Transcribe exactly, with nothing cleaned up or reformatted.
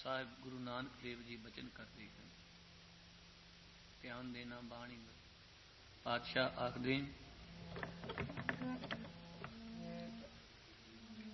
साहिब गुरु नानक देव जी बचन करते हैं, ध्यान देना बाणी में। पातशाह आखदे